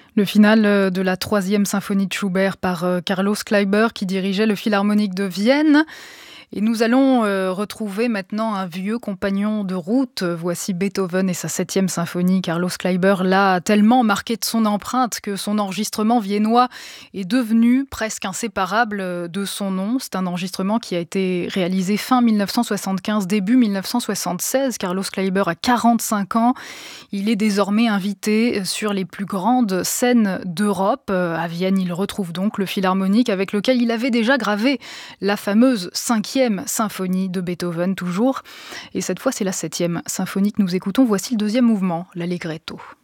Le final de la troisième symphonie de Schubert par Carlos Kleiber qui dirigeait le Philharmonique de Vienne. Et nous allons retrouver maintenant un vieux compagnon de route. Voici Beethoven et sa septième symphonie. Carlos Kleiber l'a tellement marqué de son empreinte que son enregistrement viennois est devenu presque inséparable de son nom. C'est un enregistrement qui a été réalisé fin 1975, début 1976. Carlos Kleiber a 45 ans. Il est désormais invité sur les plus grandes scènes d'Europe. À Vienne, il retrouve donc le Philharmonique avec lequel il avait déjà gravé la fameuse cinquième symphonie de Beethoven toujours. Et cette fois, c'est la septième symphonie que nous écoutons. Voici le deuxième mouvement, l'Allegretto.